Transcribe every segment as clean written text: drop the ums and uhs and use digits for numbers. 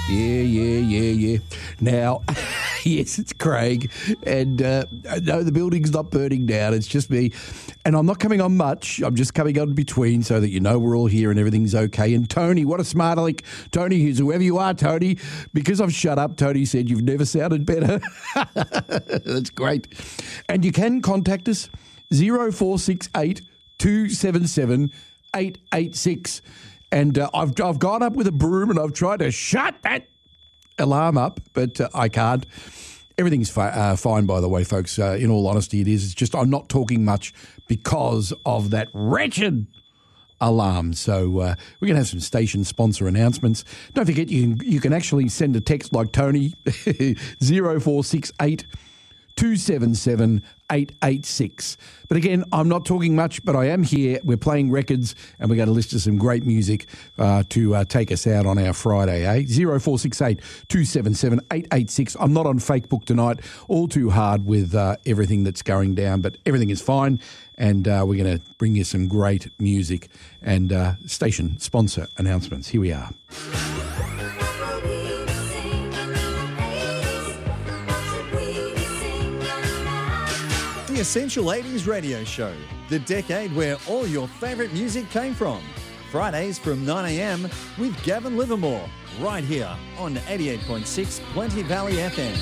Yeah. Now, yes, it's Craig, and no, the building's not burning down. It's just me, and I'm not coming on much. I'm just coming on between so that you know we're all here and everything's okay. And Tony, what a smart aleck. Tony, whoever you are, Tony, because I've shut up, Tony said you've never sounded better. That's great. And you can contact us, 0468 277 886. And I've gone up with a broom and I've tried to shut that alarm up, but I can't. Everything's fine, by the way, folks. In all honesty, it is. It's just I'm not talking much because of that wretched alarm. So we're going to have some station sponsor announcements. Don't forget, you can actually send a text like Tony, 0468 277 886. But again, I'm not talking much, but I am here. We're playing records and we're going to listen to some great music to take us out on our Friday, 0468 277 886. I'm not on Facebook tonight, all too hard with everything that's going down, but everything is fine. And we're going to bring you some great music and station sponsor announcements. Here we are. The Essential 80s Radio Show, the decade where all your favourite music came from. Fridays from 9 a.m. with Gavin Livermore, right here on 88.6 Plenty Valley FM.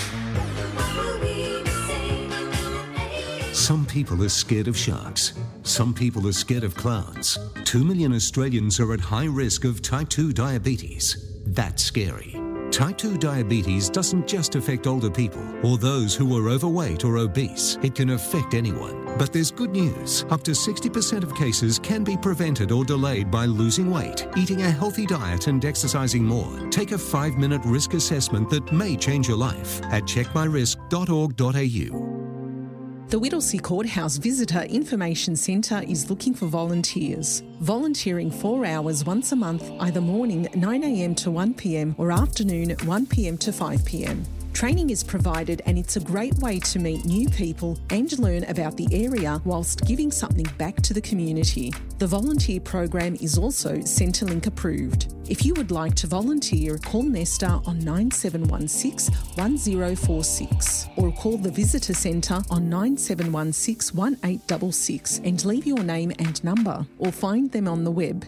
Some people are scared of sharks. Some people are scared of clowns. 2 million Australians are at high risk of type 2 diabetes. That's scary. Type 2 diabetes doesn't just affect older people or those who are overweight or obese. It can affect anyone. But there's good news. Up to 60% of cases can be prevented or delayed by losing weight, eating a healthy diet and exercising more. Take a 5-minute risk assessment that may change your life at checkmyrisk.org.au. The Whittlesea Courthouse Visitor Information Centre is looking for volunteers. Volunteering 4 hours once a month, either morning 9 a.m. to 1 p.m. or afternoon 1 p.m. to 5 p.m. Training is provided and it's a great way to meet new people and learn about the area whilst giving something back to the community. The volunteer program is also Centrelink approved. If you would like to volunteer, call Nesta on 9716 1046 or call the Visitor Centre on 9716 1866 and leave your name and number, or find them on the web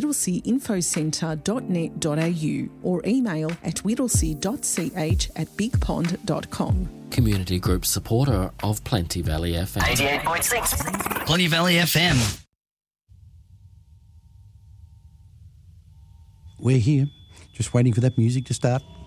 whittleseainfocentre.net.au or email at whittlesea.ch@bigpond.com. Community group supporter of Plenty Valley FM. 88.6 Plenty Valley FM. We're here, just waiting for that music to start.